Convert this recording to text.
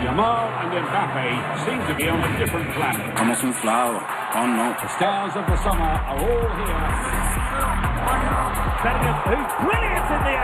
Yamal and Mbappe seem to be on a different planet. Estamos inflados. Oh no. The stars of the summer are all here. Bellingham, who's brilliant in the